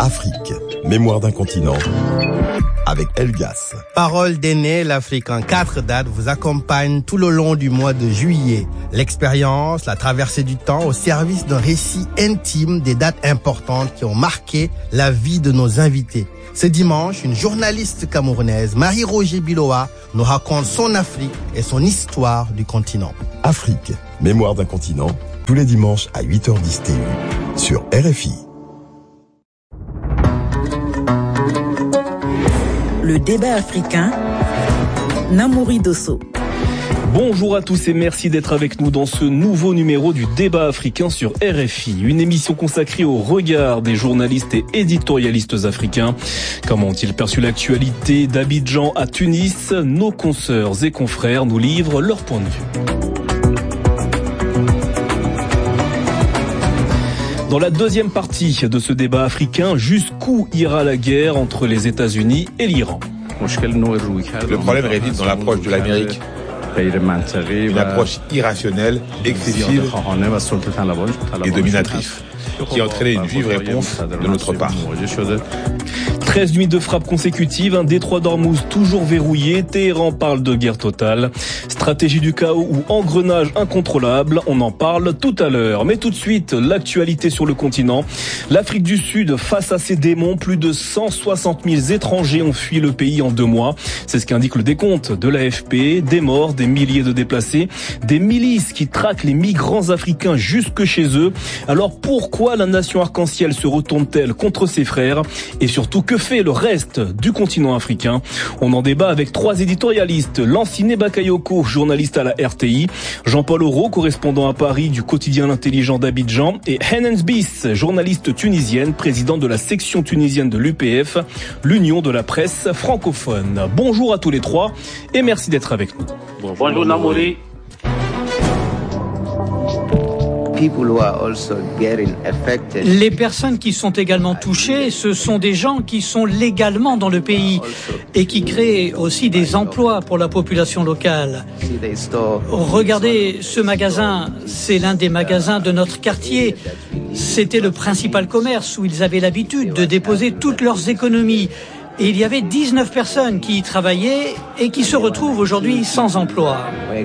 Afrique, mémoire d'un continent, avec Elgas. Parole d'aîné, l'Afrique en 4 dates vous accompagne tout le long du mois de juillet. L'expérience, la traversée du temps au service d'un récit intime des dates importantes qui ont marqué la vie de nos invités. Ce dimanche, une journaliste camerounaise, Marie-Roger Biloa, nous raconte son Afrique et son histoire du continent. Afrique, mémoire d'un continent, tous les dimanches à 8h10 TU sur RFI. Le débat africain, Namouri Dosso. Bonjour à tous et merci d'être avec nous dans ce nouveau numéro du débat africain sur RFI. Une émission consacrée au regard des journalistes et éditorialistes africains. Comment ont-ils perçu l'actualité d'Abidjan à Tunis? Nos consoeurs et confrères nous livrent leur point de vue. Dans la deuxième partie de ce débat africain, jusqu'où ira la guerre entre les États-Unis et l'Iran? Le problème réside dans l'approche de l'Amérique. Une approche irrationnelle, excessive et dominatrice, qui a entraîné une vive réponse de notre part. 13 nuits de frappe consécutives, un détroit d'Ormuz toujours verrouillé, Téhéran parle de guerre totale, stratégie du chaos ou engrenage incontrôlable, on en parle tout à l'heure. Mais tout de suite, l'actualité sur le continent. L'Afrique du Sud face à ses démons, plus de 160 000 étrangers ont fui le pays en 2 mois. C'est ce qu'indique le décompte de l'AFP, des morts, des milliers de déplacés, des milices qui traquent les migrants africains jusque chez eux. Alors pourquoi la nation arc-en-ciel se retourne-t-elle contre ses frères? Et surtout, que fait le reste du continent africain? On en débat avec 3 éditorialistes. Lanciné Bakayoko, journaliste à la RTI, Jean-Paul Auro, correspondant à Paris du quotidien L'Intelligent d'Abidjan, et Henen Sbis, journaliste tunisienne, président de la section tunisienne de l'UPF, l'Union de la presse francophone. Bonjour à tous les 3 et merci d'être avec nous. Bonjour Namouri. Les personnes qui sont également touchées, ce sont des gens qui sont légalement dans le pays et qui créent aussi des emplois pour la population locale. Regardez ce magasin, c'est l'un des magasins de notre quartier. C'était le principal commerce où ils avaient l'habitude de déposer toutes leurs économies. Et il y avait 19 personnes qui y travaillaient et qui se retrouvent aujourd'hui sans emploi.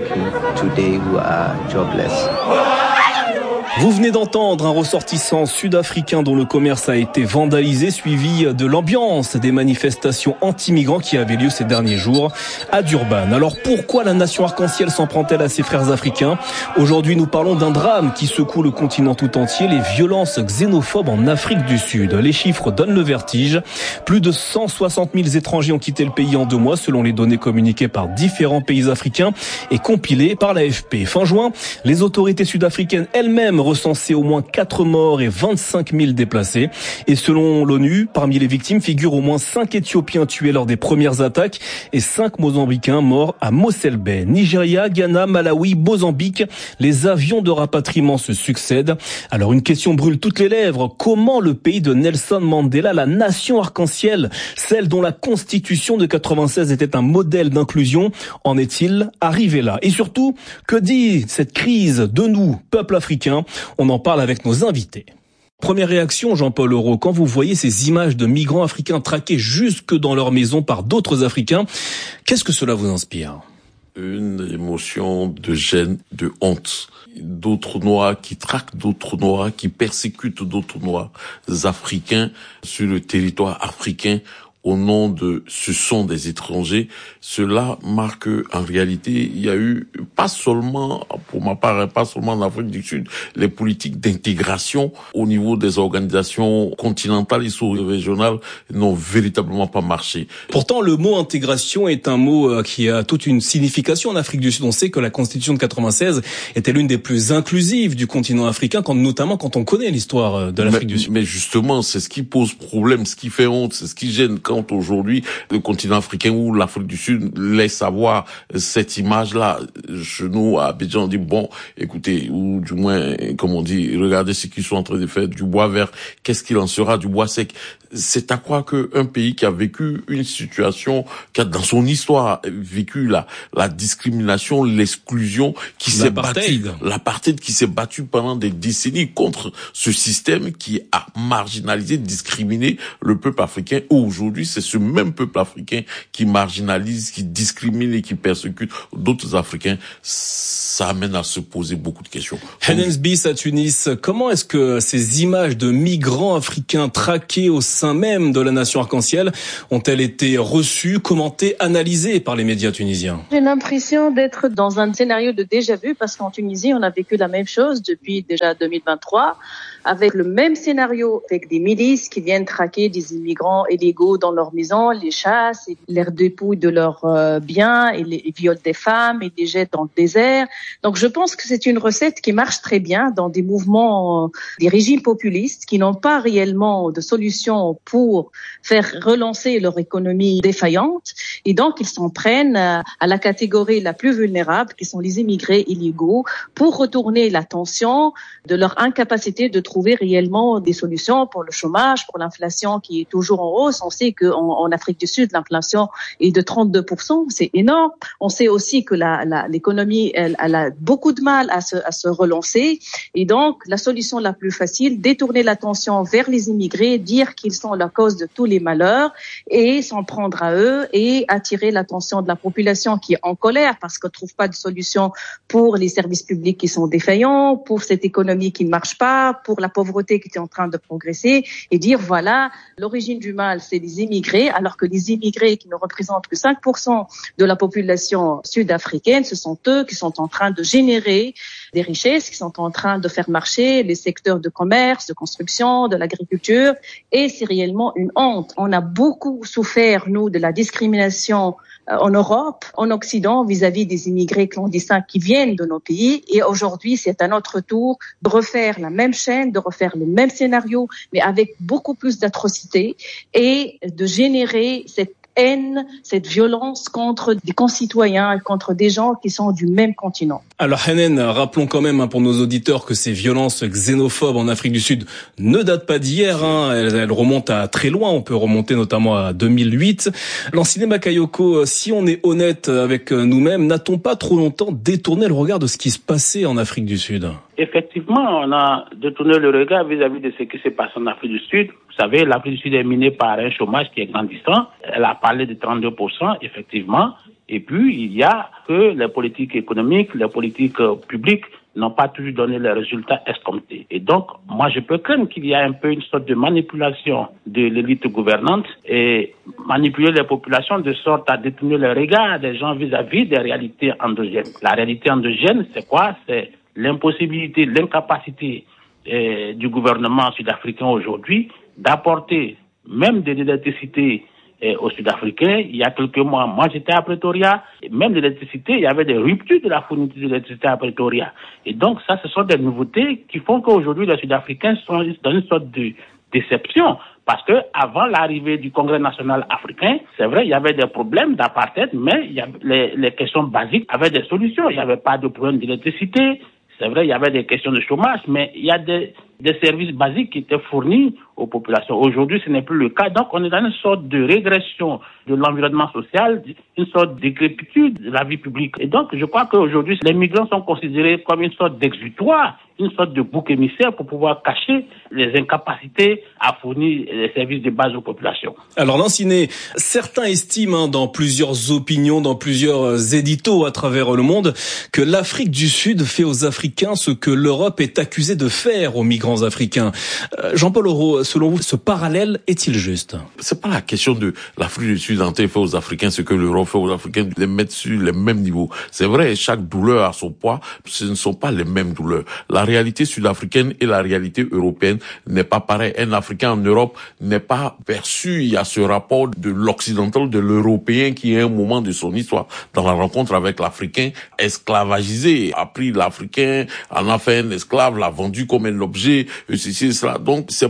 Vous venez d'entendre un ressortissant sud-africain dont le commerce a été vandalisé, suivi de l'ambiance des manifestations anti-migrants qui avaient lieu ces derniers jours à Durban. Alors pourquoi la nation arc-en-ciel s'en prend-elle à ses frères africains? Aujourd'hui, nous parlons d'un drame qui secoue le continent tout entier, les violences xénophobes en Afrique du Sud. Les chiffres donnent le vertige. Plus de 160 000 étrangers ont quitté le pays en 2 mois, selon les données communiquées par différents pays africains et compilées par l'AFP. Fin juin, les autorités sud-africaines elles-mêmes recensé au moins 4 morts et 25 000 déplacés. Et selon l'ONU, parmi les victimes figurent au moins 5 Éthiopiens tués lors des premières attaques et 5 Mozambicains morts à Mossel Bay. Nigeria, Ghana, Malawi, Mozambique, les avions de rapatriement se succèdent. Alors une question brûle toutes les lèvres. Comment le pays de Nelson Mandela, la nation arc-en-ciel, celle dont la constitution de 96 était un modèle d'inclusion, en est-il arrivé là? Et surtout, que dit cette crise de nous, peuple africain? On en parle avec nos invités. Première réaction, Jean-Paul Auro, quand vous voyez ces images de migrants africains traqués jusque dans leur maison par d'autres Africains, qu'est-ce que cela vous inspire? Une émotion de gêne, de honte. D'autres Noirs qui traquent d'autres Noirs, qui persécutent d'autres Noirs africains sur le territoire africain au nom de ce sont des étrangers. Cela marque en réalité, il y a eu pas seulement, pour ma part, pas seulement en Afrique du Sud, les politiques d'intégration au niveau des organisations continentales et sous-régionales n'ont véritablement pas marché. Pourtant, le mot intégration est un mot qui a toute une signification en Afrique du Sud. On sait que la Constitution de 96 était l'une des plus inclusives du continent africain, notamment quand on connaît l'histoire de l'Afrique du Sud. Mais justement, c'est ce qui pose problème, ce qui fait honte, c'est ce qui gêne. quand aujourd'hui le continent africain ou l'Afrique du Sud laisse avoir cette image-là chez nous à Abidjan, on dit bon, écoutez, ou du moins, comme on dit, regardez ce qu'ils sont en train de faire, du bois vert, qu'est-ce qu'il en sera du bois sec? C'est à croire qu'un pays qui a vécu une situation, qui a dans son histoire vécu la discrimination, l'exclusion, qui s'est battu, l'apartheid qui s'est battu pendant des décennies contre ce système qui a marginalisé, discriminé le peuple africain. Aujourd'hui, c'est ce même peuple africain qui marginalise, qui discrimine et qui persécute d'autres Africains. Ça amène à se poser beaucoup de questions. Hennen Bis à Tunis, comment est-ce que ces images de migrants africains traqués au sein même de la nation arc-en-ciel ont-elles été reçues, commentées, analysées par les médias tunisiens? J'ai l'impression d'être dans un scénario de déjà-vu parce qu'en Tunisie, on a vécu la même chose depuis déjà 2023 avec le même scénario, avec des milices qui viennent traquer des immigrants illégaux dans leurs maisons, les chassent, les dépouillent de leurs biens et les violent des femmes et les jettent dans le désert. Donc je pense que c'est une recette qui marche très bien dans des mouvements, des régimes populistes qui n'ont pas réellement de solution pour faire relancer leur économie défaillante. Et donc ils s'en prennent à la catégorie la plus vulnérable, qui sont les immigrés illégaux, pour retourner l'attention de leur incapacité de trouver réellement des solutions pour le chômage, pour l'inflation qui est toujours en hausse. On sait qu'en Afrique du Sud, l'inflation est de 32%, c'est énorme. On sait aussi que l'économie, elle a beaucoup de mal à se relancer. Et donc, la solution la plus facile, détourner l'attention vers les immigrés, dire qu'ils sont la cause de tous les malheurs et s'en prendre à eux et attirer l'attention de la population qui est en colère parce qu'elle ne trouve pas de solution pour les services publics qui sont défaillants, pour cette économie qui ne marche pas, pour la pauvreté qui est en train de progresser, et dire voilà, l'origine du mal, c'est les immigrés, alors que les immigrés qui ne représentent que 5% de la population sud-africaine, ce sont eux qui sont en train de générer des richesses, qui sont en train de faire marcher les secteurs de commerce, de construction, de l'agriculture, et c'est réellement une honte. On a beaucoup souffert, nous, de la discrimination en Europe, en Occident, vis-à-vis des immigrés clandestins qui viennent de nos pays. Et aujourd'hui, c'est à notre tour de refaire la même chaîne, de refaire le même scénario, mais avec beaucoup plus d'atrocités et de générer cette haine, cette violence contre des concitoyens, contre des gens qui sont du même continent. Alors Hennen, rappelons quand même pour nos auditeurs que ces violences xénophobes en Afrique du Sud ne datent pas d'hier. Elles remontent à très loin. On peut remonter notamment à 2008. Lansine Bakayoko, si on est honnête avec nous-mêmes, n'a-t-on pas trop longtemps détourné le regard de ce qui se passait en Afrique du Sud? Effectivement, on a détourné le regard vis-à-vis de ce qui se passe en Afrique du Sud. Vous savez, l'Afrique du Sud est minée par un chômage qui est grandissant. Elle a parlé de 32%, effectivement. Et puis, il y a que les politiques économiques, les politiques publiques n'ont pas toujours donné les résultats escomptés. Et donc, moi, je peux craindre qu'il y a un peu une sorte de manipulation de l'élite gouvernante et manipuler les populations de sorte à détourner le regard des gens vis-à-vis des réalités endogènes. La réalité endogène, c'est quoi? C'est l'impossibilité, l'incapacité du gouvernement sud-africain aujourd'hui d'apporter même de l'électricité aux Sud-Africains. Il y a quelques mois, moi j'étais à Pretoria, et même l'électricité, il y avait des ruptures de la fourniture d'électricité à Pretoria. Et donc ça, ce sont des nouveautés qui font qu'aujourd'hui les Sud-Africains sont dans une sorte de déception. Parce que avant l'arrivée du Congrès national africain, c'est vrai, il y avait des problèmes d'apartheid, mais il y avait les questions basiques avaient des solutions. Il n'y avait pas de problème d'électricité. C'est vrai, il y avait des questions de chômage, mais il y a des services basiques qui étaient fournis aux populations. Aujourd'hui, ce n'est plus le cas. Donc, on est dans une sorte de régression de l'environnement social, une sorte de décrépitude de la vie publique. Et donc, je crois qu'aujourd'hui, les migrants sont considérés comme une sorte d'exutoire, une sorte de bouc émissaire pour pouvoir cacher les incapacités à fournir les services de base aux populations. Alors, Lansine, certains estiment dans plusieurs opinions, dans plusieurs éditos à travers le monde, que l'Afrique du Sud fait aux Africains ce que l'Europe est accusée de faire aux migrants africains. Jean-Paul Auro, selon vous, ce parallèle est-il juste? C'est pas la question de l'Afrique du Sud fait aux Africains ce que l'Europe fait aux Africains, de les mettre sur les mêmes niveaux. C'est vrai, chaque douleur a son poids, ce ne sont pas les mêmes douleurs. La réalité sud-africaine et la réalité européenne n'est pas pareille. Un Africain en Europe n'est pas perçu, il y a ce rapport de l'occidental, de l'européen qui, à un moment de son histoire, dans la rencontre avec l'Africain, esclavagisé, a pris l'Africain, en a fait un esclave, l'a vendu comme un objet, ceci et cela. Donc, c'est pas le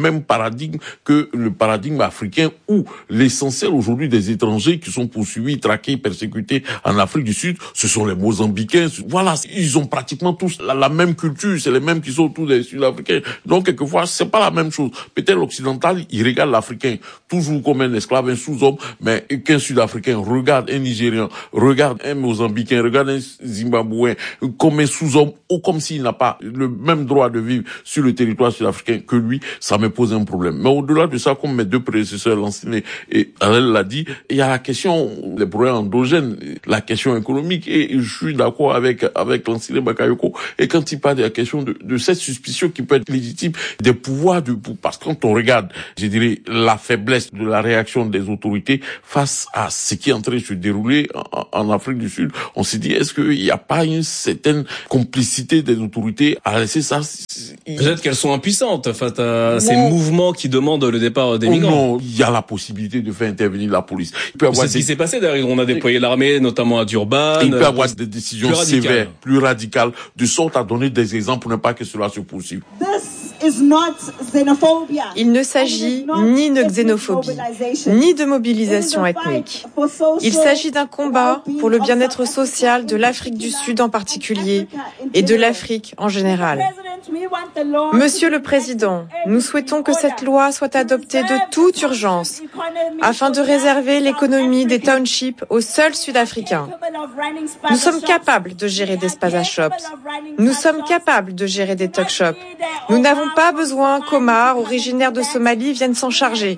même paradigme que le paradigme africain où l'essentiel aujourd'hui des étrangers qui sont poursuivis, traqués, persécutés en Afrique du Sud, ce sont les Mozambicains. Voilà, ils ont pratiquement tous la même culture, c'est les mêmes qui sont autour des Sud-Africains. Donc quelquefois, c'est pas la même chose. Peut-être l'occidental, il regarde l'Africain toujours comme un esclave, un sous-homme, mais qu'un Sud-Africain regarde un Nigérian, regarde un Mozambicain, regarde un Zimbabwéen comme un sous-homme ou comme s'il n'a pas le même droit de vivre sur le territoire sud-africain que lui, ça me pose un problème. Mais au-delà de ça, comme mes deux prédécesseurs l'enseignaient et Arel l'a dit, il y a la question des problèmes endogènes, la question économique, et je suis d'accord avec l'enseignant Bakayoko, et quand il parle de la question de cette suspicion qui peut être légitime des pouvoirs parce que quand on regarde, je dirais, la faiblesse de la réaction des autorités face à ce qui est en train de se dérouler en Afrique du Sud, on s'est dit, est-ce qu'il n'y a pas une certaine complicité des autorités à laisser ça? Peut-être qu'elles sont impuissantes face à ces mouvements qui demandent le départ des migrants. Non, il y a la possibilité de faire intervenir la police. C'est ce qui s'est passé d'ailleurs. On a déployé l'armée, notamment à Durban. Il peut y avoir des décisions sévères, plus radicales, de sorte à donner des exemples pour ne pas que cela se poursuive. Il ne s'agit ni de xénophobie, ni de mobilisation ethnique. Il s'agit d'un combat pour le bien-être social de l'Afrique du Sud en particulier et de l'Afrique en général. Monsieur le Président, nous souhaitons que cette loi soit adoptée de toute urgence afin de réserver l'économie des townships aux seuls Sud-Africains. Nous sommes capables de gérer des Spaza Shops. Nous sommes capables de gérer des Tuck Shops. Nous n'avons pas besoin qu'Omar, originaire de Somalie, vienne s'en charger.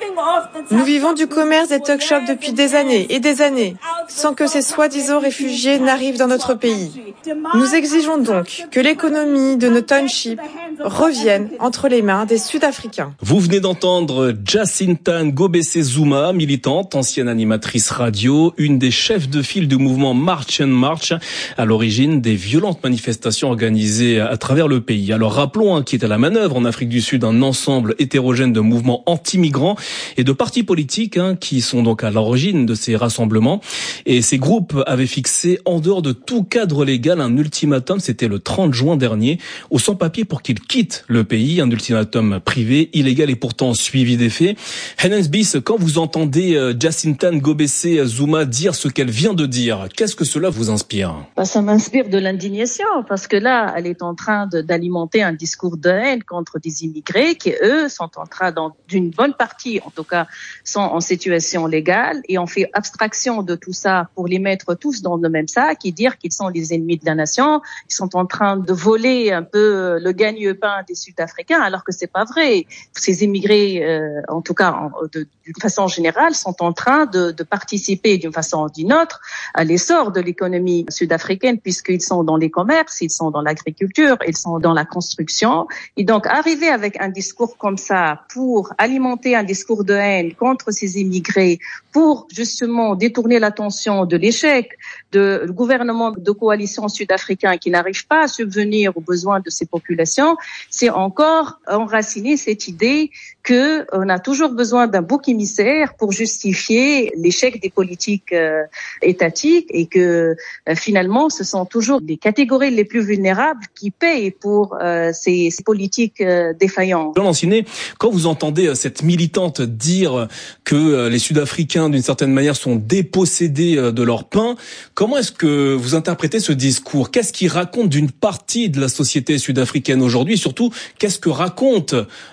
Nous vivons du commerce des Tuck Shops depuis des années et des années, sans que ces soi-disant réfugiés n'arrivent dans notre pays. Nous exigeons donc que l'économie de nos townships revienne entre les mains des Sud-Africains. Vous venez d'entendre Jacinta Ngobese Zuma, militante, ancienne animatrice radio, une des chefs de file du mouvement March and March, à l'origine des violentes manifestations organisées à travers le pays. Alors rappelons qu'il est à la manœuvre en Afrique du Sud un ensemble hétérogène de mouvements anti-migrants et de partis politiques qui sont donc à l'origine de ces rassemblements. Et ces groupes avaient fixé en dehors de tout cadre légal un ultimatum, c'était le 30 juin dernier, aux sans-papiers pour qu'ils quittent le pays, un ultimatum privé, illégal et pourtant suivi des faits. Henens Bis, quand vous entendez Jacinta Ngobese Zuma dire ce qu'elle vient de dire, qu'est-ce que cela vous inspire? Ça m'inspire de l'indignation parce que là, elle est en train d'alimenter un discours de haine contre des immigrés qui, eux, sont en train, d'une bonne partie, en tout cas, sont en situation légale et on fait abstraction de tout ça pour les mettre tous dans le même sac et dire qu'ils sont les ennemis de la nation. Ils sont en train de voler un peu le gagne-pain des Sud-Africains alors que c'est pas vrai. Ces immigrés, en tout cas, d'une façon générale, sont en train de participer d'une façon ou d'une autre à l'essor de l'économie sud-africaine puisqu'ils sont dans les commerces, ils sont dans l'agriculture, ils sont dans la construction. Et donc, arriver avec un discours comme ça pour alimenter un discours de haine contre ces immigrés, pour justement détourner l'attention de l'échec du gouvernement de coalition sud-africain qui n'arrive pas à subvenir aux besoins de ces populations, c'est encore enraciner cette idée que on a toujours besoin d'un bouc émissaire pour justifier l'échec des politiques étatiques et que finalement ce sont toujours les catégories les plus vulnérables qui payent pour ces politiques défaillantes. Jean Lancinet, quand vous entendez cette militante dire que les Sud-Africains d'une certaine manière sont dépossédés de leur pain, comment est-ce que vous interprétez ce discours? Qu'est-ce qu'il raconte d'une partie de la société sud-africaine aujourd'hui? Et surtout, qu'est-ce que raconte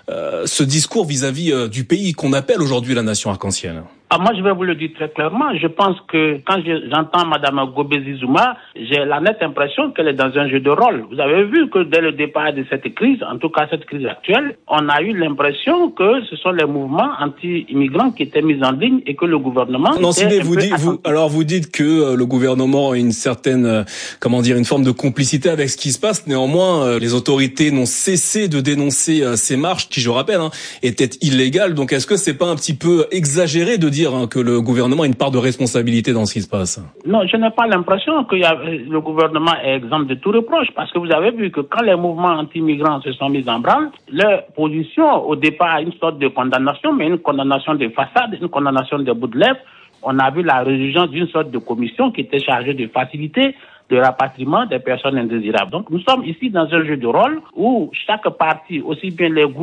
ce discours vis-à-vis du pays qu'on appelle aujourd'hui la nation arc-en-ciel? Moi, je vais vous le dire très clairement. Je pense que quand j'entends Madame Ngobese Zuma, j'ai la nette impression qu'elle est dans un jeu de rôle. Vous avez vu que dès le départ de cette crise, en tout cas cette crise actuelle, on a eu l'impression que ce sont les mouvements anti-immigrants qui étaient mis en ligne et que le gouvernement... Non, vous dites que le gouvernement a une certaine, une forme de complicité avec ce qui se passe. Néanmoins, les autorités n'ont cessé de dénoncer ces marches qui, je rappelle, étaient illégales. Donc, est-ce que c'est pas un petit peu exagéré de dire que le gouvernement a une part de responsabilité dans ce qui se passe? Non, je n'ai pas l'impression que le gouvernement est exempt de tout reproche, parce que vous avez vu que quand les mouvements anti-migrants se sont mis en branle, leur position au départ une sorte de condamnation, mais une condamnation de façade, une condamnation de bout de lèvres. On a vu la résolution d'une sorte de commission qui était chargée de faciliter le rapatriement des personnes indésirables. Donc nous sommes ici dans un jeu de rôle où chaque parti, aussi bien les groupes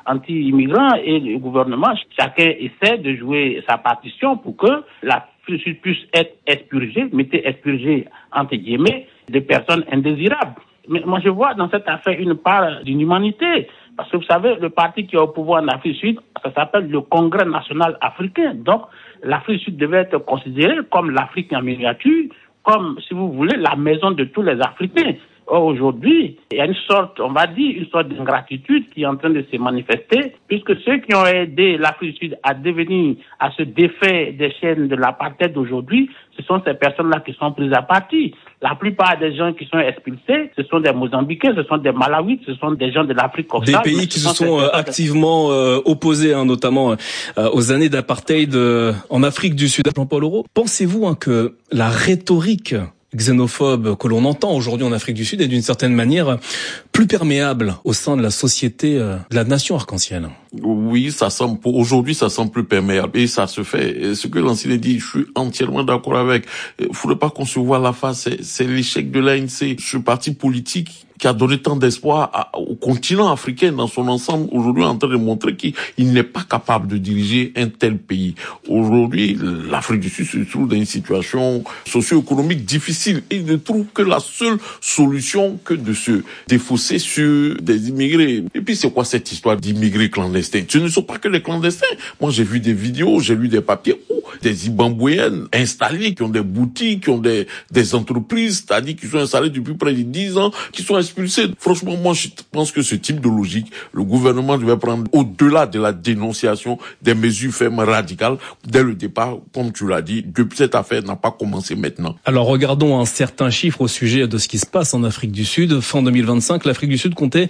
anti-immigrants et le gouvernement, chacun essaie de jouer sa partition pour que l'Afrique du Sud puisse être expurgée, mettez expurgée entre guillemets, de personnes indésirables. Mais moi je vois dans cette affaire une part d'inhumanité. Parce que vous savez, le parti qui est au pouvoir en Afrique du Sud, ça s'appelle le Congrès national africain. Donc, l'Afrique du Sud devait être considérée comme l'Afrique en miniature, comme, si vous voulez, la maison de tous les Africains. Or, aujourd'hui, il y a une sorte d'ingratitude qui est en train de se manifester, puisque ceux qui ont aidé l'Afrique du Sud à se défaire des chaînes de l'apartheid d'aujourd'hui, ce sont ces personnes-là qui sont prises à partie. La plupart des gens qui sont expulsés, ce sont des Mozambicains, ce sont des Malawites, ce sont des gens de l'Afrique occidentale. Des pays qui se sont activement opposés, notamment aux années d'apartheid en Afrique du Sud. Jean-Paul Aureau, pensez-vous que la rhétorique xénophobe que l'on entend aujourd'hui en Afrique du Sud est d'une certaine manière plus perméable au sein de la société de la nation arc-en-ciel? Oui, aujourd'hui, ça semble plus perméable et ça se fait. Et ce que Lansine dit, je suis entièrement d'accord avec. Il ne faudrait pas qu'on se voie la face. C'est l'échec de l'ANC, ce parti politique qui a donné tant d'espoir au continent africain dans son ensemble, aujourd'hui en train de montrer qu'il n'est pas capable de diriger un tel pays. Aujourd'hui, l'Afrique du Sud se trouve dans une situation socio-économique difficile et ne trouve que la seule solution que de se défausser sur des immigrés. Et puis c'est quoi cette histoire d'immigrés clandestins? Ce ne sont pas que les clandestins. Moi j'ai vu des vidéos, j'ai lu des papiers où des Zimbabwéennes installées, qui ont des boutiques, qui ont des entreprises, c'est-à-dire qui sont installées depuis près de 10 ans, qui sont expulsés. Franchement, moi, je pense que ce type de logique, le gouvernement devait prendre, au-delà de la dénonciation, des mesures fermes radicales dès le départ, comme tu l'as dit, depuis cette affaire n'a pas commencé maintenant. Alors, regardons un certain chiffre au sujet de ce qui se passe en Afrique du Sud. Fin 2025, l'Afrique du Sud comptait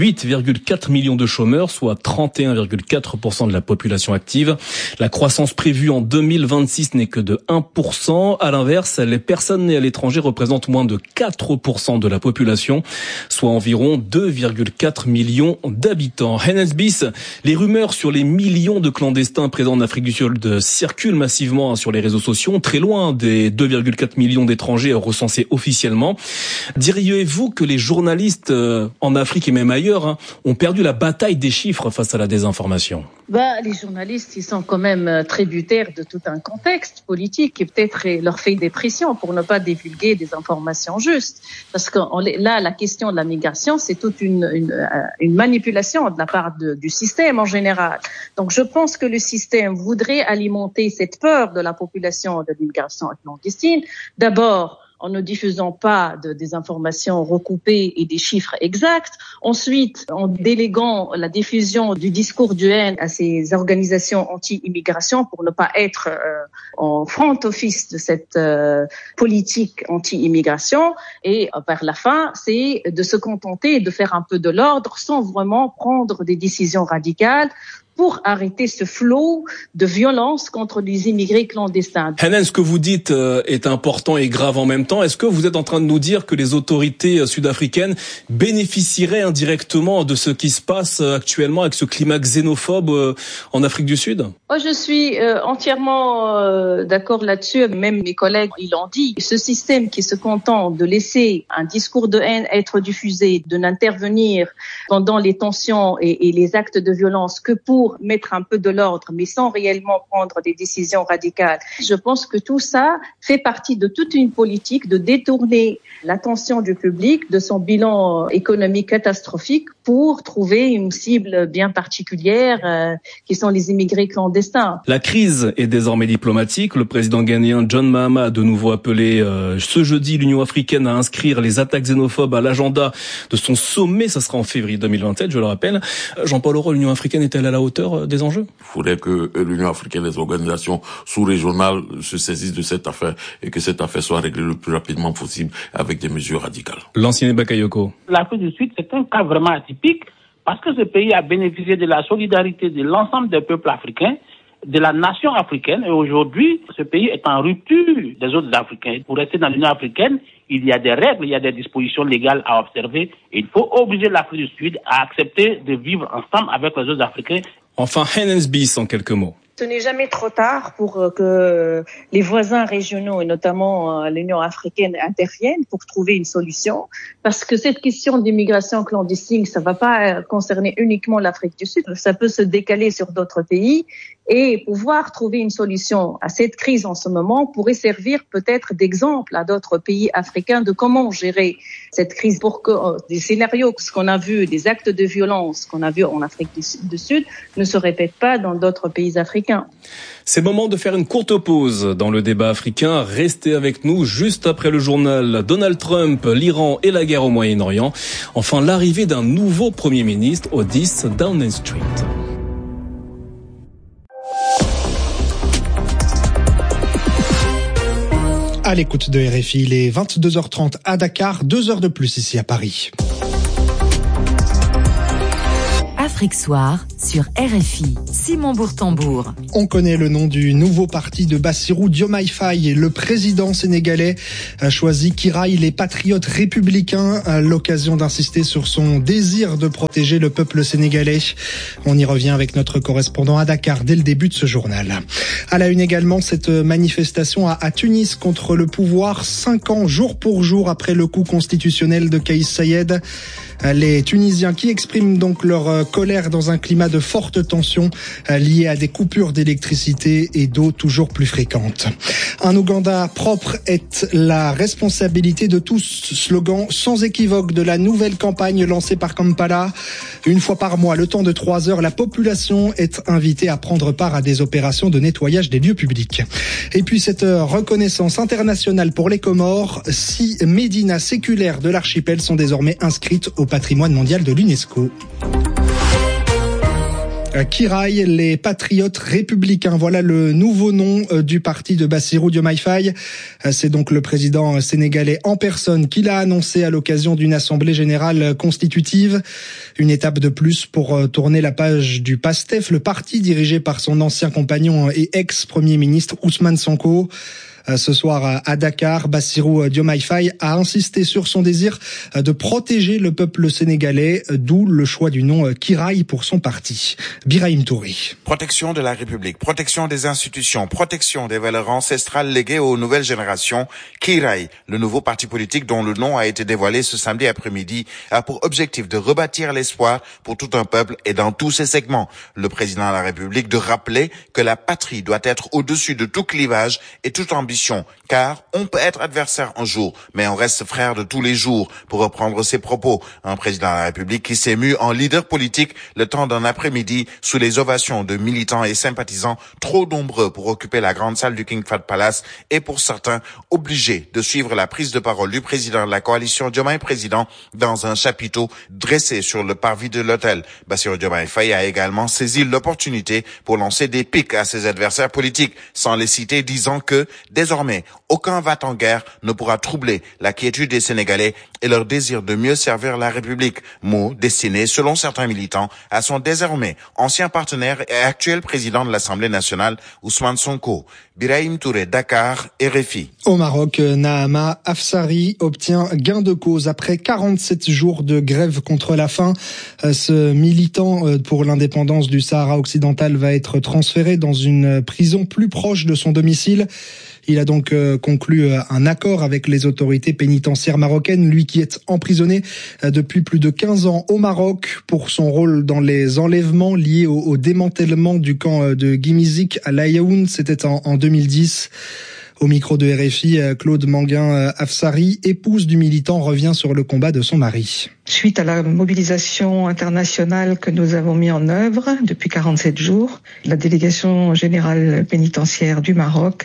8,4 millions de chômeurs, soit 31,4% de la population active. La croissance prévue en 2026 n'est que de 1%. À l'inverse, les personnes nées à l'étranger représentent moins de 4% de la population, soit environ 2,4 millions d'habitants. Hennes Bis, les rumeurs sur les millions de clandestins présents en Afrique du Sud circulent massivement sur les réseaux sociaux, très loin des 2,4 millions d'étrangers recensés officiellement. Diriez-vous que les journalistes en Afrique et même ailleurs ont perdu la bataille des chiffres face à la désinformation? Les journalistes, ils sont quand même tributaires de tout un contexte politique qui peut-être leur fait des pressions pour ne pas divulguer des informations justes. Parce que là, la question de la migration, c'est toute une manipulation de la part du système en général. Donc, je pense que le système voudrait alimenter cette peur de la population de l'immigration clandestine. D'abord, en ne diffusant pas des informations recoupées et des chiffres exacts. Ensuite, en déléguant la diffusion du discours du haine à ces organisations anti-immigration pour ne pas être en front office de cette politique anti-immigration. Et vers la fin, c'est de se contenter de faire un peu de l'ordre sans vraiment prendre des décisions radicales pour arrêter ce flot de violence contre les immigrés clandestins. Hennes, ce que vous dites est important et grave en même temps. Est-ce que vous êtes en train de nous dire que les autorités sud-africaines bénéficieraient indirectement de ce qui se passe actuellement avec ce climat xénophobe en Afrique du Sud? Je suis entièrement d'accord là-dessus. Même mes collègues, ils l'ont dit. Ce système qui se contente de laisser un discours de haine être diffusé, de n'intervenir pendant les tensions et les actes de violence que pour mettre un peu de l'ordre, mais sans réellement prendre des décisions radicales. Je pense que tout ça fait partie de toute une politique de détourner l'attention du public de son bilan économique catastrophique pour trouver une cible bien particulière qui sont les immigrés clandestins. La crise est désormais diplomatique. Le président ghanéen John Mahama a de nouveau appelé ce jeudi l'Union africaine à inscrire les attaques xénophobes à l'agenda de son sommet. Ça sera en février 2027, je le rappelle. Jean-Paul Aureau, l'Union africaine est-elle à la hauteur des enjeux? Il faudrait que l'Union africaine, les organisations sous-régionales se saisissent de cette affaire et que cette affaire soit réglée le plus rapidement possible avec des mesures radicales. L'ancien Bakayoko. L'Afrique du Sud, c'est un cas vraiment atypique parce que ce pays a bénéficié de la solidarité de l'ensemble des peuples africains, de la nation africaine, et aujourd'hui, ce pays est en rupture des autres Africains. Pour rester dans l'Union africaine, il y a des règles, il y a des dispositions légales à observer. Et il faut obliger l'Afrique du Sud à accepter de vivre ensemble avec les autres Africains. Enfin, Hennes Bis en quelques mots. Ce n'est jamais trop tard pour que les voisins régionaux et notamment l'Union africaine interviennent pour trouver une solution, parce que cette question d'immigration clandestine, ça va pas concerner uniquement l'Afrique du Sud, ça peut se décaler sur d'autres pays, et pouvoir trouver une solution à cette crise en ce moment pourrait servir peut-être d'exemple à d'autres pays africains de comment gérer cette crise pour que des scénarios, ce qu'on a vu, des actes de violence qu'on a vu en Afrique du Sud ne se répètent pas dans d'autres pays africains. C'est le moment de faire une courte pause dans le débat africain. Restez avec nous juste après le journal. Donald Trump, l'Iran et la guerre au Moyen-Orient. Enfin, l'arrivée d'un nouveau Premier ministre au 10 Downing Street. À l'écoute de RFI, il est 22h30 à Dakar, 2 heures de plus ici à Paris. Afrique Soir sur RFI. Simon Bourtambour. On connaît le nom du nouveau parti de Bassirou Diomaye Faye. Le président sénégalais a choisi Kiraï, les patriotes républicains, à l'occasion d'insister sur son désir de protéger le peuple sénégalais. On y revient avec notre correspondant à Dakar dès le début de ce journal. À la une également, cette manifestation à Tunis contre le pouvoir, 5 ans jour pour jour après le coup constitutionnel de Kais Saied. Les Tunisiens qui expriment donc leur colère dans un climat de forte tension lié à des coupures d'électricité et d'eau toujours plus fréquentes. Un Ouganda propre est la responsabilité de tous, slogan sans équivoque de la nouvelle campagne lancée par Kampala. Une fois par mois, le temps de 3 heures, la population est invitée à prendre part à des opérations de nettoyage des lieux publics. Et puis cette reconnaissance internationale pour les Comores, 6 médinas séculaires de l'archipel sont désormais inscrites au patrimoine mondial de l'UNESCO. Kiraï, les patriotes républicains, voilà le nouveau nom du parti de Bassirou Diomaye Faye. C'est donc le président sénégalais en personne qui l'a annoncé à l'occasion d'une assemblée générale constitutive. Une étape de plus pour tourner la page du PASTEF, le parti dirigé par son ancien compagnon et ex-premier ministre Ousmane Sonko. Ce soir à Dakar, Bassirou Diomaye Faye a insisté sur son désir de protéger le peuple sénégalais, d'où le choix du nom Kiraï pour son parti. Birahim Touri. Protection de la République, protection des institutions, protection des valeurs ancestrales léguées aux nouvelles générations. Kiraï, le nouveau parti politique dont le nom a été dévoilé ce samedi après-midi, a pour objectif de rebâtir l'espoir pour tout un peuple et dans tous ses segments. Le président de la République de rappeler que la patrie doit être au-dessus de tout clivage et toute ambition. Car on peut être adversaire un jour, mais on reste frère de tous les jours, pour reprendre ses propos. Un président de la République qui s'est mu en leader politique le temps d'un après-midi sous les ovations de militants et sympathisants trop nombreux pour occuper la grande salle du King Fahd Palace et pour certains obligés de suivre la prise de parole du président de la coalition Diomaye Président dans un chapiteau dressé sur le parvis de l'hôtel. Bassirou Diomaye Faye a également saisi l'opportunité pour lancer des piques à ses adversaires politiques, sans les citer, disant que désormais, aucun va-t-en-guerre ne pourra troubler la quiétude des Sénégalais et leur désir de mieux servir la République. Mot destiné, selon certains militants, à son désormais ancien partenaire et actuel président de l'Assemblée nationale, Ousmane Sonko. Birahim Touré, Dakar, RFI. Au Maroc, Nahama Afsari obtient gain de cause après 47 jours de grève contre la faim. Ce militant pour l'indépendance du Sahara occidental va être transféré dans une prison plus proche de son domicile. Il a donc conclu un accord avec les autorités pénitentiaires marocaines, lui qui est emprisonné depuis plus de 15 ans au Maroc pour son rôle dans les enlèvements liés au démantèlement du camp de Guimizik à Laïaoun. C'était en 2010. Au micro de RFI, Claude Manguin Afsari, épouse du militant, revient sur le combat de son mari. Suite à la mobilisation internationale que nous avons mis en œuvre depuis 47 jours, la délégation générale pénitentiaire du Maroc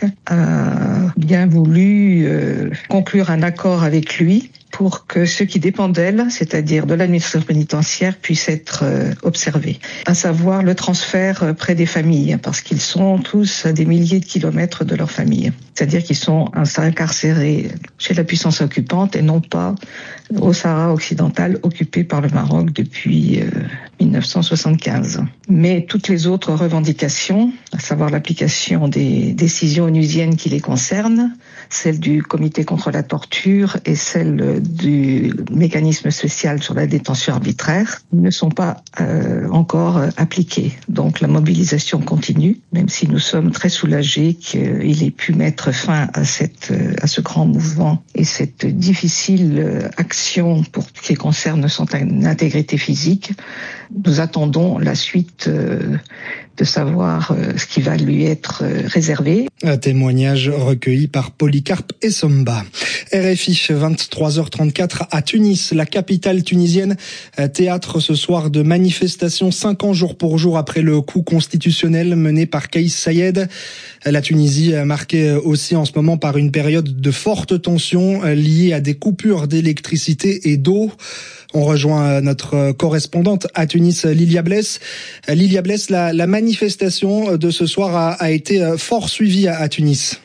a bien voulu conclure un accord avec lui pour que ceux qui dépendent d'elle, c'est-à-dire de l'administration pénitentiaire, puissent être observés. À savoir le transfert près des familles, parce qu'ils sont tous à des milliers de kilomètres de leur famille. C'est-à-dire qu'ils sont incarcérés chez la puissance occupante et non pas au Sahara occidental occupé par le Maroc depuis 1975. Mais toutes les autres revendications, à savoir l'application des décisions onusiennes qui les concernent, celle du comité contre la torture et celle du mécanisme spécial sur la détention arbitraire, ne sont pas encore appliquées. Donc la mobilisation continue, même si nous sommes très soulagés qu'il ait pu mettre fin à ce grand mouvement et cette difficile action pour ce qui concerne son intégrité physique. Nous attendons la suite de savoir ce qui va lui être réservé. Un témoignage recueilli par Polycarpe Essomba. RFI, 23h34 à Tunis, la capitale tunisienne, théâtre ce soir de manifestations 5 ans jour pour jour après le coup constitutionnel mené par Kais Saied. La Tunisie marquée aussi en ce moment par une période de forte tension liée à des coupures d'électricité et d'eau. On rejoint notre correspondante à Tunis, Lilia Bless. Lilia Bless, la manifestation de ce soir a été fort suivie à Tunis.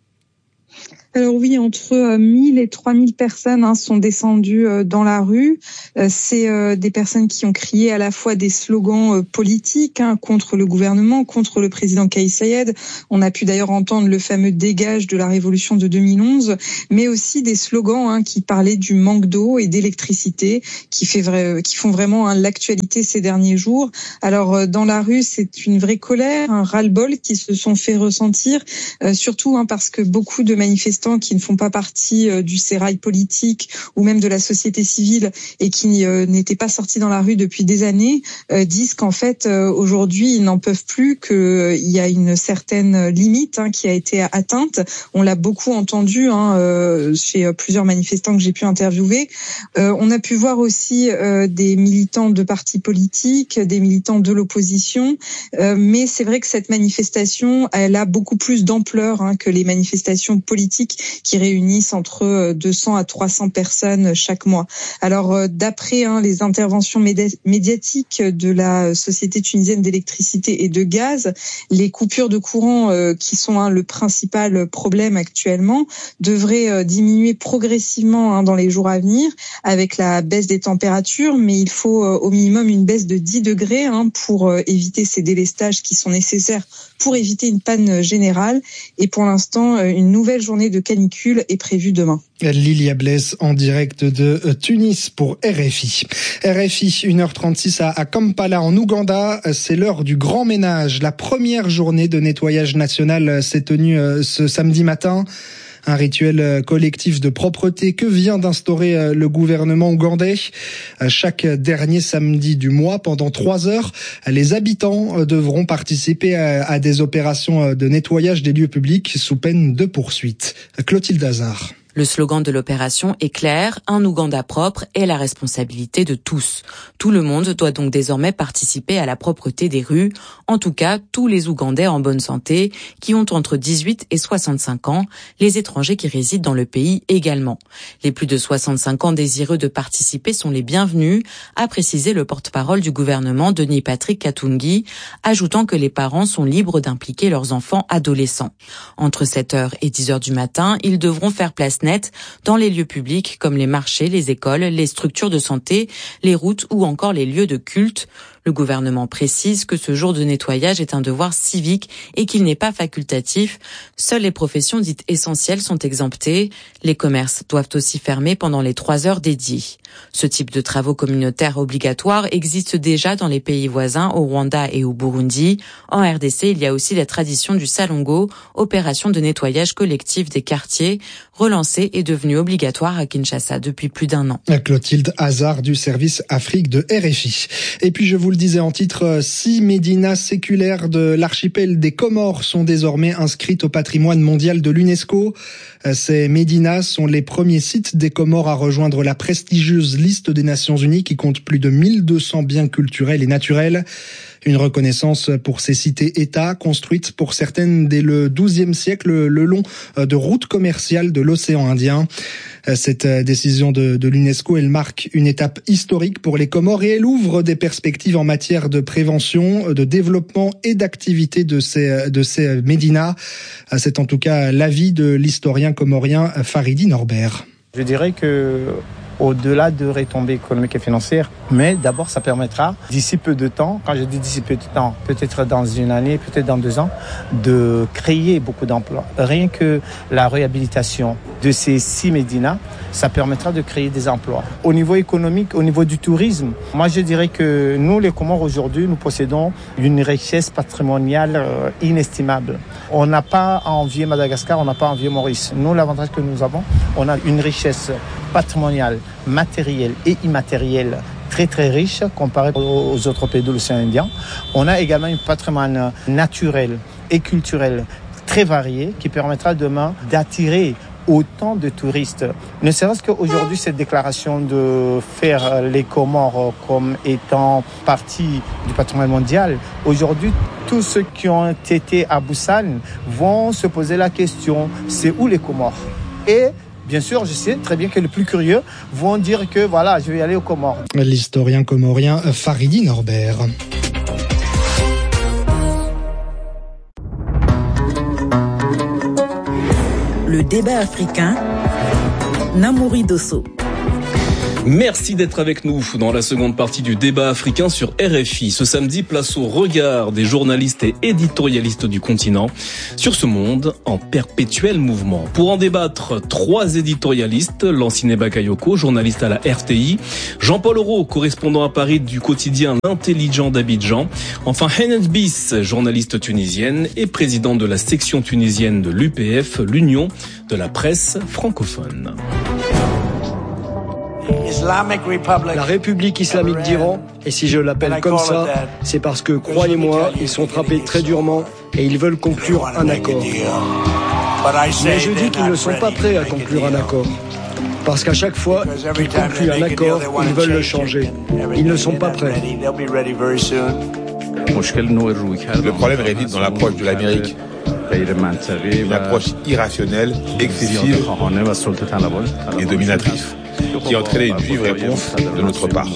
Alors oui, entre 1000 et 3000 personnes sont descendues dans la rue. C'est des personnes qui ont crié à la fois des slogans politiques contre le gouvernement, contre le président Kais Saied. On a pu d'ailleurs entendre le fameux dégage de la révolution de 2011, mais aussi des slogans qui parlaient du manque d'eau et d'électricité, qui font vraiment l'actualité ces derniers jours. Alors dans la rue, c'est une vraie colère, un ras-le-bol qui se sont fait ressentir, surtout parce que beaucoup de manifestants qui ne font pas partie du sérail politique ou même de la société civile et qui n'étaient pas sortis dans la rue depuis des années disent qu'en fait aujourd'hui ils n'en peuvent plus, qu'il y a une certaine limite qui a été atteinte. On l'a beaucoup entendu chez plusieurs manifestants que j'ai pu interviewer. On a pu voir aussi des militants de partis politiques, des militants de l'opposition, mais c'est vrai que cette manifestation elle a beaucoup plus d'ampleur que les manifestations politiques qui réunissent entre 200 à 300 personnes chaque mois. Alors d'après les interventions médiatiques de la Société tunisienne d'électricité et de gaz, les coupures de courant qui sont le principal problème actuellement devraient diminuer progressivement dans les jours à venir avec la baisse des températures, mais il faut au minimum une baisse de 10 degrés pour éviter ces délestages qui sont nécessaires pour éviter une panne générale. Et pour l'instant, une nouvelle journée de canicule est prévue demain. Lilia Bless en direct de Tunis pour RFI. RFI, 1h36 à Kampala en Ouganda. C'est l'heure du grand ménage. La première journée de nettoyage national s'est tenue ce samedi matin. Un rituel collectif de propreté que vient d'instaurer le gouvernement ougandais. Chaque dernier samedi du mois, pendant 3 heures, les habitants devront participer à des opérations de nettoyage des lieux publics sous peine de poursuite. Clotilde Hazard. Le slogan de l'opération est clair, un Ouganda propre est la responsabilité de tous. Tout le monde doit donc désormais participer à la propreté des rues, en tout cas tous les Ougandais en bonne santé qui ont entre 18 et 65 ans, les étrangers qui résident dans le pays également. Les plus de 65 ans désireux de participer sont les bienvenus, a précisé le porte-parole du gouvernement Denis Patrick Katungi, ajoutant que les parents sont libres d'impliquer leurs enfants adolescents. Entre 7h et 10h du matin, ils devront faire place nette dans les lieux publics comme les marchés, les écoles, les structures de santé, les routes ou encore les lieux de culte. Le gouvernement précise que ce jour de nettoyage est un devoir civique et qu'il n'est pas facultatif. Seules les professions dites essentielles sont exemptées. Les commerces doivent aussi fermer pendant les 3 heures dédiées. Ce type de travaux communautaires obligatoires existe déjà dans les pays voisins, au Rwanda et au Burundi. En RDC, il y a aussi la tradition du Salongo, opération de nettoyage collectif des quartiers, relancée et devenue obligatoire à Kinshasa depuis plus d'1 an. Clotilde Hazard du service Afrique de RFI. Et puis je vous le disais en titre, 6 médinas séculaires de l'archipel des Comores sont désormais inscrites au patrimoine mondial de l'UNESCO. Ces médinas sont les premiers sites des Comores à rejoindre la prestigieuse liste des Nations Unies qui compte plus de 1200 biens culturels et naturels. Une reconnaissance pour ces cités-États construites pour certaines dès le XIIe siècle le long de routes commerciales de l'océan Indien. Cette décision de l'UNESCO, elle marque une étape historique pour les Comores et elle ouvre des perspectives en matière de prévention, de développement et d'activité de ces médinas. C'est en tout cas l'avis de l'historien comorien Faridi Norbert. Je dirais que au-delà de retombées économiques et financières. Mais d'abord, ça permettra, d'ici peu de temps, quand je dis d'ici peu de temps, peut-être dans une année, peut-être dans 2 ans, de créer beaucoup d'emplois. Rien que la réhabilitation de ces 6 médinas, ça permettra de créer des emplois. Au niveau économique, au niveau du tourisme, moi je dirais que nous, les Comores, aujourd'hui, nous possédons une richesse patrimoniale inestimable. On n'a pas à envier Madagascar, on n'a pas à envier Maurice. Nous, l'avantage que nous avons, on a une richesse patrimoniale, matérielle et immatérielle très très riche comparé aux autres pays de l'océan Indien. On a également un patrimoine naturel et culturel très varié qui permettra demain d'attirer autant de touristes. Ne serait-ce qu'aujourd'hui, cette déclaration de faire les Comores comme étant partie du patrimoine mondial, aujourd'hui, tous ceux qui ont été à Busan vont se poser la question, c'est où les Comores ? Et bien sûr, je sais très bien que les plus curieux vont dire que voilà, je vais aller aux Comores. L'historien comorien Faridi Norbert. Le débat africain, Namouri Dosso. Merci d'être avec nous dans la seconde partie du débat africain sur RFI. Ce samedi, place au regard des journalistes et éditorialistes du continent sur ce monde en perpétuel mouvement. Pour en débattre, 3 éditorialistes, Lanciné Bakayoko, journaliste à la RTI, Jean-Paul Auro, correspondant à Paris du quotidien L'Intelligent d'Abidjan, enfin Hennes Bis, journaliste tunisienne et présidente de la section tunisienne de l'UPF, l'Union de la presse francophone. La République islamique d'Iran, et si je l'appelle comme ça, c'est parce que, croyez-moi, ils sont frappés très durement et ils veulent conclure un accord. Mais je dis qu'ils ne sont pas prêts à conclure un accord. Parce qu'à chaque fois qu'ils concluent un accord, ils veulent le changer. Ils ne sont pas prêts. Le problème réside dans l'approche de l'Amérique. Une approche irrationnelle, excessive et dominatrice, qui entraînait une vive réponse de notre part.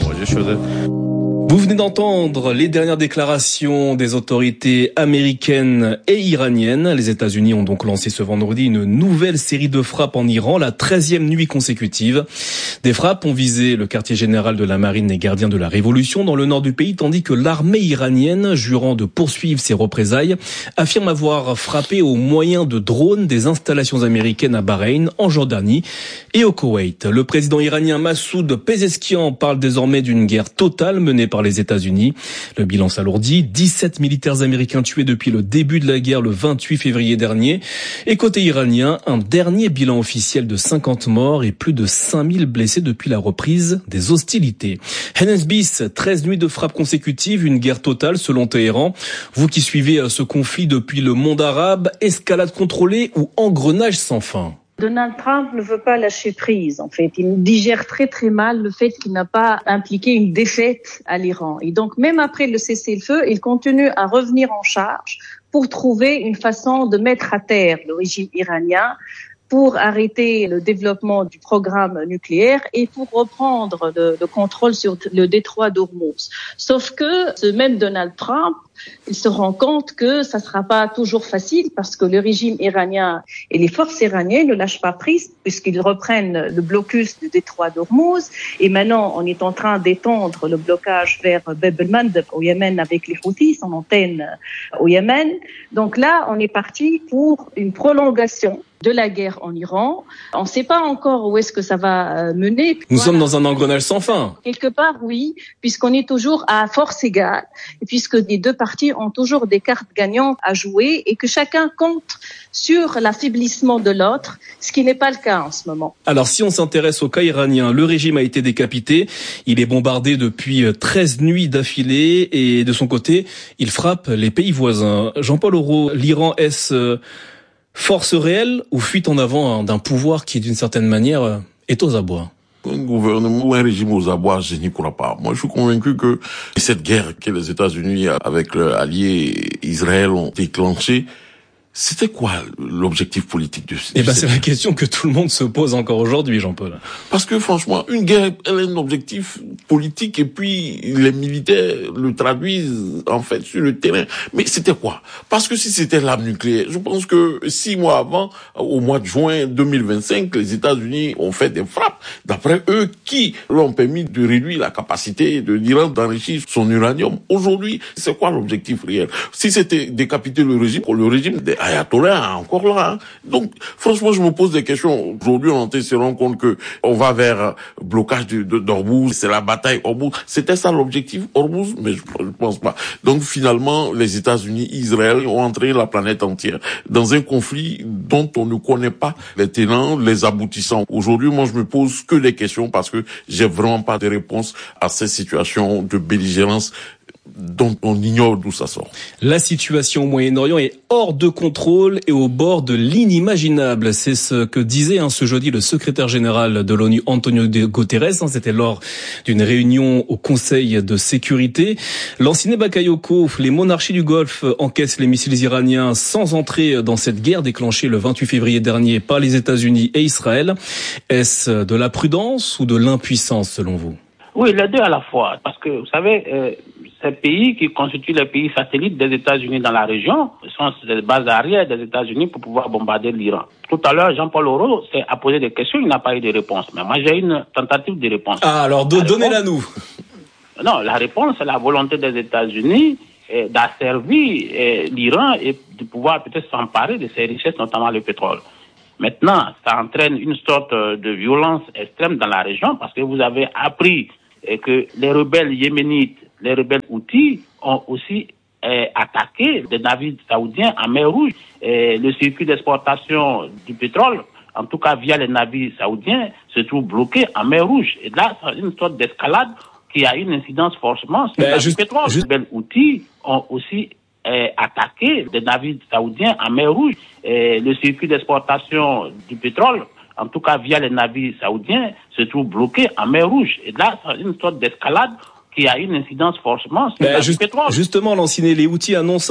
Vous venez d'entendre les dernières déclarations des autorités américaines et iraniennes. Les États-Unis ont donc lancé ce vendredi une nouvelle série de frappes en Iran, la 13e nuit consécutive. Des frappes ont visé le quartier général de la marine des gardiens de la Révolution dans le nord du pays, tandis que l'armée iranienne, jurant de poursuivre ses représailles, affirme avoir frappé au moyen de drones des installations américaines à Bahreïn, en Jordanie et au Koweït. Le président iranien Massoud Pezeshkian parle désormais d'une guerre totale menée par les États-Unis. Le bilan s'alourdit. 17 militaires américains tués depuis le début de la guerre le 28 février dernier. Et côté iranien, un dernier bilan officiel de 50 morts et plus de 5000 blessés depuis la reprise des hostilités. Hennes Bis, 13 nuits de frappes consécutives, une guerre totale selon Téhéran. Vous qui suivez ce conflit depuis le monde arabe, escalade contrôlée ou engrenage sans fin? Donald Trump ne veut pas lâcher prise, en fait. Il digère très très mal le fait qu'il n'a pas impliqué une défaite à l'Iran. Et donc, même après le cessez-le-feu, il continue à revenir en charge pour trouver une façon de mettre à terre le régime iranien, pour arrêter le développement du programme nucléaire et pour reprendre le contrôle sur le détroit d'Ormuz. Sauf que ce même Donald Trump, il se rend compte que ça sera pas toujours facile parce que le régime iranien et les forces iraniennes ne lâchent pas prise puisqu'ils reprennent le blocus du détroit d'Ormuz et maintenant on est en train d'étendre le blocage vers Bab el-Mandeb au Yémen avec les Houthis, son antenne au Yémen. Donc là, on est parti pour une prolongation de la guerre en Iran. On ne sait pas encore où est-ce que ça va mener. Nous sommes dans un engrenage sans fin. Quelque part, oui, puisqu'on est toujours à force égale, et puisque les deux parties ont toujours des cartes gagnantes à jouer et que chacun compte sur l'affaiblissement de l'autre, ce qui n'est pas le cas en ce moment. Alors, si on s'intéresse au cas iranien, le régime a été décapité. Il est bombardé depuis 13 nuits d'affilée et de son côté, il frappe les pays voisins. Jean-Paul Auro, l'Iran est-ce force réelle ou fuite en avant d'un pouvoir qui, d'une certaine manière, est aux abois? Un gouvernement ou un régime aux abois, je n'y crois pas. Moi, je suis convaincu que cette guerre que les États-Unis, avec leur allié Israël, ont déclenchée, C'était quoi l'objectif politique de Eh ben, c'est la question que tout le monde se pose encore aujourd'hui, Jean-Paul. Parce que franchement, une guerre, elle a un objectif politique et puis les militaires le traduisent en fait sur le terrain. Mais c'était quoi? Parce que si c'était l'arme nucléaire, je pense que 6 mois avant, au mois de juin 2025, les États-Unis ont fait des frappes, d'après eux, qui l'ont permis de réduire la capacité de l'Iran d'enrichir son uranium. Aujourd'hui, c'est quoi l'objectif réel? Si c'était décapiter le régime des ayatollahs encore là. Hein. Donc, franchement, je me pose des questions. Aujourd'hui, on se rend compte que on va vers blocage d'Ormuz. C'est la bataille Ormuz. C'était ça l'objectif Ormuz, mais je pense pas. Donc, finalement, les États-Unis, Israël ont entraîné la planète entière dans un conflit dont on ne connaît pas les tenants, les aboutissants. Aujourd'hui, moi, je me pose que des questions parce que j'ai vraiment pas de réponse à ces situations de belligérance dont on ignore d'où ça sort. La situation au Moyen-Orient est hors de contrôle et au bord de l'inimaginable. C'est ce que disait ce jeudi le secrétaire général de l'ONU, Antonio Guterres. C'était lors d'une réunion au Conseil de sécurité. Lanciné Bakayoko, les monarchies du Golfe encaissent les missiles iraniens sans entrer dans cette guerre déclenchée le 28 février dernier par les États-Unis et Israël. Est-ce de la prudence ou de l'impuissance selon vous? Oui, les deux à la fois. Parce que, vous savez, ces pays qui constituent les pays satellites des États-Unis dans la région sont les bases arrières des États-Unis pour pouvoir bombarder l'Iran. Tout à l'heure, Jean-Paul Auro a posé des questions, il n'a pas eu de réponse. Mais moi, j'ai une tentative de réponse. Ah, alors donnez-la nous. Non, la réponse, c'est la volonté des États-Unis d'asservir l'Iran et de pouvoir peut-être s'emparer de ses richesses, notamment le pétrole. Maintenant, ça entraîne une sorte de violence extrême dans la région parce que vous avez appris que les rebelles yéménites, les rebelles houthis ont aussi attaqué des navires saoudiens en mer Rouge. Le circuit d'exportation du pétrole, en tout cas via les navires saoudiens, se trouve bloqué en mer Rouge. Et là, c'est une sorte d'escalade qui a une incidence forcément sur le pétrole. Les rebelles houthis ont aussi attaqué des navires saoudiens en mer Rouge. Le circuit d'exportation du pétrole, en tout cas via les navires saoudiens, se trouve bloqué en mer Rouge. Et là, c'est une sorte d'escalade qui a une incidence forcément sur le pétrole. Justement, les Houthis annoncent